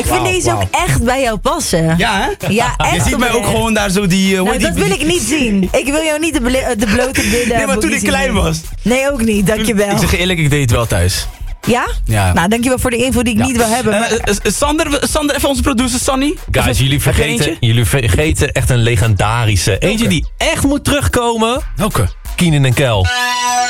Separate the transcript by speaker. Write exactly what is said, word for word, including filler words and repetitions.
Speaker 1: Ik vind
Speaker 2: Wauw,
Speaker 1: deze
Speaker 2: wauw.
Speaker 1: ook echt bij jou passen.
Speaker 2: Ja, hè?
Speaker 1: Ja, echt.
Speaker 2: Je ziet mij ook
Speaker 1: oprecht.
Speaker 2: gewoon daar zo die... Uh, hoe
Speaker 1: Nou,
Speaker 2: die
Speaker 1: dat wil ik niet zien. Ik wil jou niet de, ble- de blote billen.
Speaker 2: Nee, maar toen ik
Speaker 1: boobies
Speaker 2: klein
Speaker 1: zien.
Speaker 2: was.
Speaker 1: Nee, ook niet. Dankjewel.
Speaker 2: Ik zeg je eerlijk, ik deed het wel thuis.
Speaker 1: Ja?
Speaker 2: Ja.
Speaker 1: Nou, dankjewel voor de info die ik
Speaker 2: Ja.
Speaker 1: niet wil hebben.
Speaker 2: Eh,
Speaker 1: maar-
Speaker 2: eh, eh, Sander, Sander, even onze producer Sunny.
Speaker 3: Guys,
Speaker 2: Even-
Speaker 3: jullie
Speaker 2: heb je
Speaker 3: vergeten,
Speaker 2: eentje?
Speaker 3: jullie vergeten echt een legendarische. Eentje die echt moet terugkomen.
Speaker 2: Welke?
Speaker 3: Keenan en Kel.